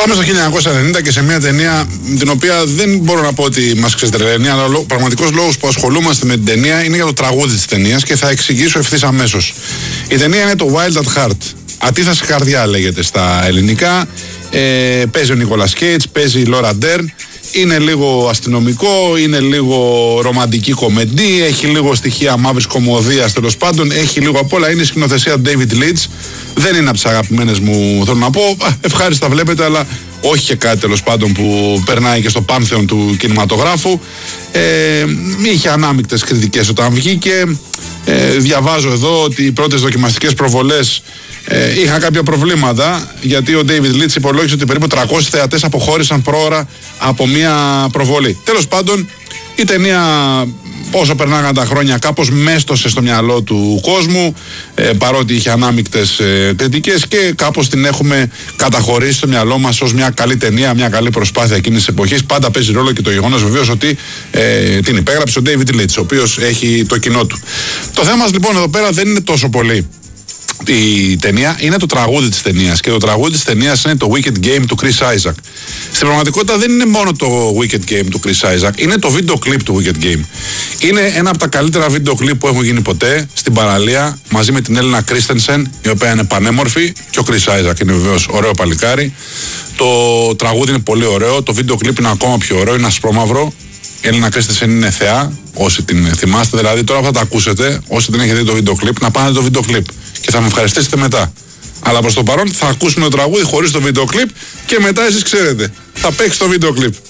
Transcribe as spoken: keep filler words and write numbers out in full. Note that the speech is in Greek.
Πάμε στο χίλια εννιακόσια ενενήντα και σε μια ταινία την οποία δεν μπορώ να πω ότι μας ξεστρελαίνει, αλλά ο πραγματικός λόγος που ασχολούμαστε με την ταινία είναι για το τραγούδι της ταινίας και θα εξηγήσω ευθύς αμέσως. Η ταινία είναι το Wild at Heart. Αντίθεση καρδιά λέγεται στα ελληνικά. Ε, παίζει ο Νίκολας Κέιτς, παίζει η Λόρα Ντέρν. Είναι λίγο αστυνομικό, είναι λίγο ρομαντική κομμεντή, έχει λίγο στοιχεία μαύρης κωμωδίας τέλος πάντων, έχει λίγο απ' όλα. Είναι η σκηνοθεσία του David Leitch. Δεν είναι από τις αγαπημένες μου, θέλω να πω. Ευχάριστα βλέπετε, αλλά όχι και κάτι τέλος πάντων που περνάει και στο πάνθεον του κινηματογράφου. Ε, είχε ανάμεικτες κριτικές όταν βγήκε. Ε, διαβάζω εδώ ότι οι πρώτες δοκιμαστικές προβολές ε, είχαν κάποια προβλήματα, γιατί ο David Leitch υπολόγισε ότι περίπου τριακόσιοι θεατές αποχώρησαν πρόωρα από μια προβολή. Τέλος πάντων, η ταινία όσο περνάγαν τα χρόνια κάπως μέστοσε στο μυαλό του κόσμου, ε, παρότι είχε ανάμεικτες ε, κριτικές, και κάπως την έχουμε καταχωρήσει στο μυαλό μας ως μια καλή ταινία, μια καλή προσπάθεια εκείνης της εποχής. Πάντα παίζει ρόλο και το γεγονός βεβαίως ότι ε, την υπέγραψε ο David Leitch, ο οποίος έχει το κοινό του. Το θέμα μας λοιπόν εδώ πέρα δεν είναι τόσο πολύ η ταινία, είναι το τραγούδι της ταινίας, και το τραγούδι της ταινίας είναι το Wicked Game του Chris Isaak. Στην πραγματικότητα δεν είναι μόνο το Wicked Game του Chris Isaak, είναι το βίντεο κλιπ του Wicked Game. Είναι ένα από τα καλύτερα βίντεο κλιπ που έχουν γίνει ποτέ, στην παραλία, μαζί με την Έλληνα Κρίστενσεν, η οποία είναι πανέμορφη, και ο Chris Isaak είναι βεβαίως ωραίο παλικάρι. Το τραγούδι είναι πολύ ωραίο, το βίντεο κλιπ είναι ακόμα πιο ωραίο, είναι ασπρόμαυρο. Η Έλληνα Κρίστενσεν είναι θεά, όσοι την θυμάστε, δηλαδή τώρα θα τα ακούσετε, όσοι δεν έχετε δει το βίντεο κλιπ, να πάνε το βίντεο κλιπ και θα με ευχαριστήσετε μετά. Αλλά προς το παρόν θα ακούσουμε το τραγούδι χωρίς το βίντεο κλιπ και μετά εσείς ξέρετε, θα παίξει το βίντεο κλιπ.